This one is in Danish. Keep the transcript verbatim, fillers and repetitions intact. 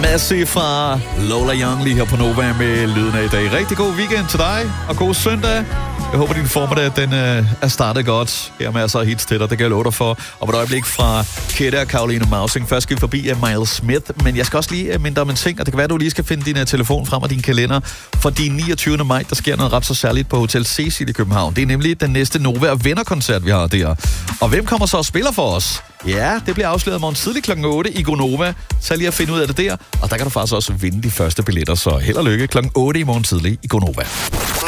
Massive fra Lola Young lige her på Nova med lyden af i dag. Rigtig god weekend til dig, og god søndag. Jeg håber, din formiddag den, øh, er startet godt. Her er masser af hits til dig, det kan jeg love dig for. Og på et øjeblik fra Kette og Caroline Mausing. Først skal vi forbi af Miles Smith, men jeg skal også lige minde dig om en ting, og det kan være, at du lige skal finde din uh, telefon frem og din kalender. For din niogtyvende maj, der sker noget ret så særligt på Hotel Cecil i København. Det er nemlig den næste Nova og Venner-koncert, vi har der. Og hvem kommer så og spiller for os? Ja, det bliver afsløret morgen tidlig klokken otte i Gonova. Så lige at finde ud af det der. Og der kan du faktisk også vinde de første billetter, så held og lykke klokken otte i morgen tidlig i Gonova.